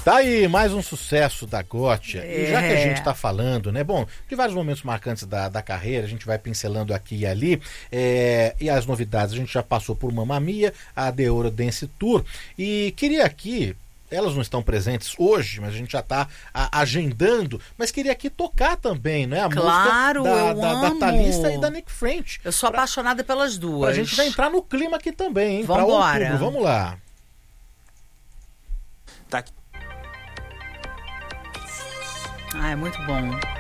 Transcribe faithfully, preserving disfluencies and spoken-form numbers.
Tá aí, mais um sucesso da Gotcha. É. E já que a gente tá falando, né? Bom, de vários momentos marcantes da, da carreira, a gente vai pincelando aqui e ali. É, e as novidades, a gente já passou por Mamma Mia, a The Eurodance Tour. E queria aqui, elas não estão presentes hoje, mas a gente já está agendando, mas queria aqui tocar também, né? A Claro, música da, eu da, da amo. Thalissa e da Nick French. Eu sou pra, apaixonada pelas duas. Pra gente já entrar no clima aqui também, hein? Pra Vambora. outubro, vamos lá. Tá aqui. Ah, é muito bom.